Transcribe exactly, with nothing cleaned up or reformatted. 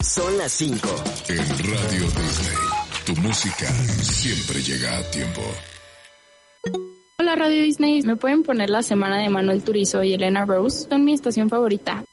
Son las cinco. En Radio Disney, tu música siempre llega a tiempo. Hola Radio Disney, ¿me pueden poner la semana de Manuel Turizo y Elena Rose? Son mi estación favorita.